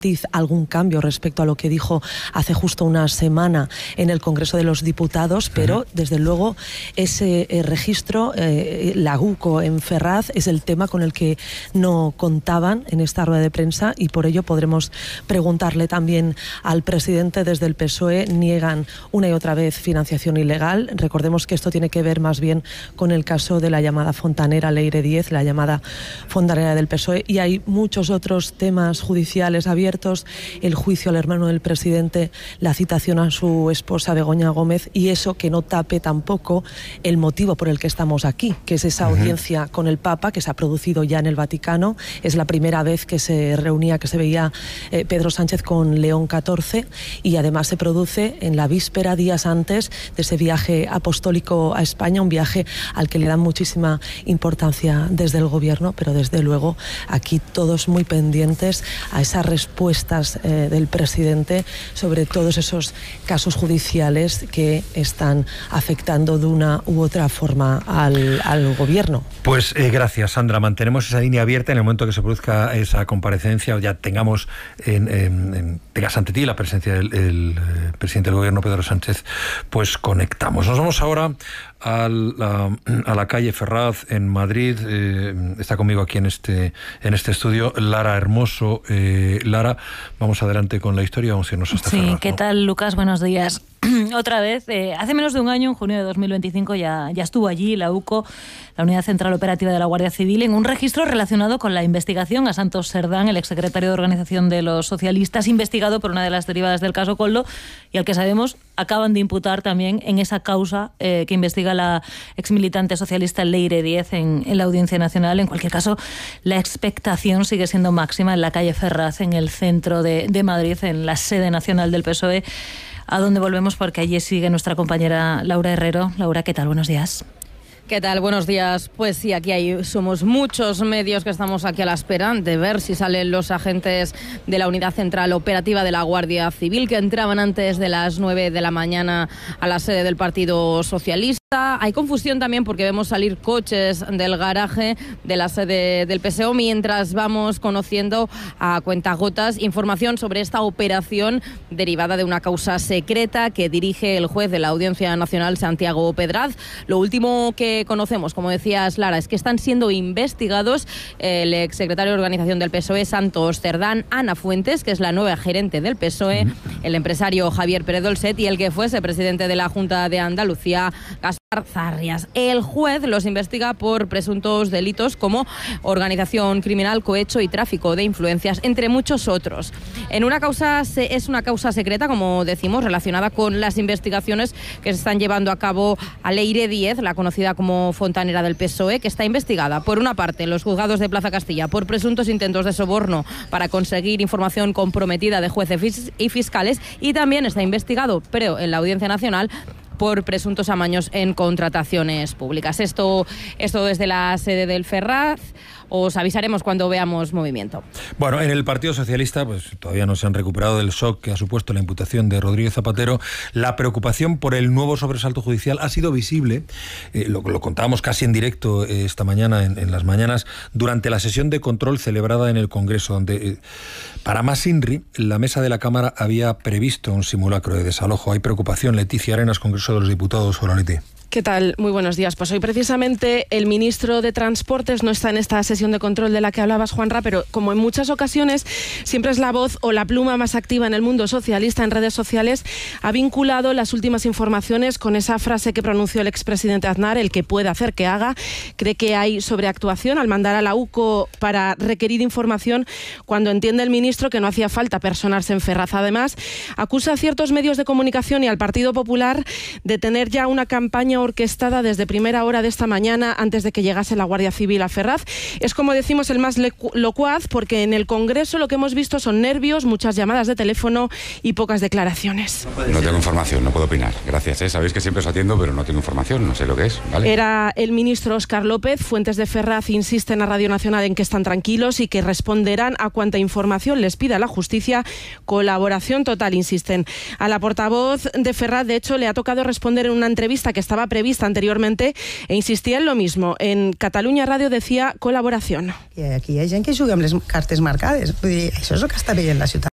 algún cambio respecto a lo que dijo hace justo una semana en el Congreso de los Diputados, pero desde luego ese registro, la UCO en Ferraz, es el tema con el que no contaban en esta rueda de prensa, y por ello podremos preguntarle también al presidente. Desde el PSOE niegan una y otra vez financiación ilegal. Recordemos que esto tiene que ver más bien con el caso de la llamada fontanera Leire 10, la llamada fontanera del PSOE, y hay muchos otros temas judiciales abiertos, el juicio al hermano del presidente, la citación a su esposa Begoña Gómez, y eso que no tape tampoco el motivo por el que estamos aquí, que es esa audiencia con el Papa que se ha producido ya en el Vaticano. Es la primera vez que se reunía, que se veía Pedro Sánchez con León XIV, y además se produce en la víspera, días antes de ese viaje apostólico a España, un viaje al que le dan muchísima importancia desde el gobierno, pero desde luego aquí todos muy pendientes a esas respuestas del presidente sobre todos esos casos judiciales que están afectando de una u otra forma al gobierno. Pues gracias, Sandra. Mantenemos esa línea abierta. En el momento que se produzca esa comparecencia, ya tengas ante ti la presencia del presidente del gobierno, Pedro Sánchez, pues conectamos. Nos vamos ahora a la calle Ferraz en Madrid. Está conmigo aquí en este estudio Lara Hermoso. Lara, vamos adelante con la historia, vamos a irnos hasta Ferraz. Sí, ¿qué tal, Lucas? Buenos días. Otra vez, hace menos de un año, en junio de 2025, ya estuvo allí la UCO, la Unidad Central Operativa de la Guardia Civil, en un registro relacionado con la investigación a Santos Cerdán, el exsecretario de Organización de los Socialistas, investigado por una de las derivadas del caso Koldo, y al que sabemos acaban de imputar también en esa causa que investiga la exmilitante socialista Leire 10 en la Audiencia Nacional. En cualquier caso, la expectación sigue siendo máxima en la calle Ferraz, en el centro de Madrid, en la sede nacional del PSOE, a donde volvemos porque allí sigue nuestra compañera Laura Herrero. Laura, ¿qué tal? Buenos días. ¿Qué tal? Buenos días. Pues sí, somos muchos medios que estamos aquí a la espera de ver si salen los agentes de la Unidad Central Operativa de la Guardia Civil, que entraban antes de las 9 de la mañana a la sede del Partido Socialista. Hay confusión también porque vemos salir coches del garaje de la sede del PSOE, mientras vamos conociendo a cuentagotas información sobre esta operación derivada de una causa secreta que dirige el juez de la Audiencia Nacional, Santiago Pedraz. Lo último que conocemos, como decías, Lara, es que están siendo investigados el exsecretario de Organización del PSOE, Santos Cerdán, Ana Fuentes, que es la nueva gerente del PSOE, el empresario Javier Pérez Dolcet y el que fuese presidente de la Junta de Andalucía, Gaspar Zarrias. El juez los investiga por presuntos delitos como organización criminal, cohecho y tráfico de influencias, entre muchos otros. Es una causa secreta, como decimos, relacionada con las investigaciones que se están llevando a cabo a Leire 10, la conocida como fontanera del PSOE, que está investigada, por una parte, en los juzgados de Plaza Castilla por presuntos intentos de soborno para conseguir información comprometida de jueces y fiscales, y también está investigado, pero en la Audiencia Nacional, por presuntos amaños en contrataciones públicas. Esto desde la sede del Ferraz. Os avisaremos cuando veamos movimiento. Bueno, en el Partido Socialista pues todavía no se han recuperado del shock que ha supuesto la imputación de Rodríguez Zapatero. La preocupación por el nuevo sobresalto judicial ha sido visible, lo contábamos casi en directo esta mañana, en las mañanas, durante la sesión de control celebrada en el Congreso, donde, para más INRI, la mesa de la Cámara había previsto un simulacro de desalojo. Hay preocupación. Leticia Arenas, Congreso de los Diputados. Hola, Leti. ¿Qué tal? Muy buenos días. Pues hoy precisamente el ministro de Transportes no está en esta sesión de control de la que hablabas, Juanra, pero como en muchas ocasiones siempre es la voz o la pluma más activa en el mundo socialista en redes sociales, ha vinculado las últimas informaciones con esa frase que pronunció el expresidente Aznar, el que puede hacer que haga. Cree que hay sobreactuación al mandar a la UCO para requerir información cuando entiende el ministro que no hacía falta personarse en Ferraz. Además, acusa a ciertos medios de comunicación y al Partido Popular de tener ya una campaña orquestada desde primera hora de esta mañana, antes de que llegase la Guardia Civil a Ferraz. Es, como decimos, el más locuaz, porque en el Congreso lo que hemos visto son nervios, muchas llamadas de teléfono y pocas declaraciones. No tengo información, no puedo opinar. Gracias, sabéis que siempre os atiendo, pero no tengo información, no sé lo que es, ¿vale? Era el ministro Óscar López. Fuentes de Ferraz insisten a Radio Nacional en que están tranquilos y que responderán a cuanta información les pida la justicia. Colaboración total, insisten. A la portavoz de Ferraz, de hecho, le ha tocado responder en una entrevista que estaba prevista anteriormente e insistía en lo mismo. En Catalunya Radio decía colaboración. Aquí hi ha gent que juga amb les cartes marcades. Vull dir, això és el que està veient la ciutat.